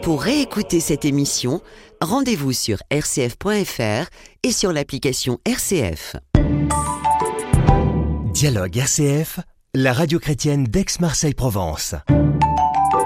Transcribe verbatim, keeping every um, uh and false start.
Pour réécouter cette émission, rendez-vous sur r c f point f r et sur l'application R C F. Dialogue R C F, la radio chrétienne d'Aix-Marseille-Provence.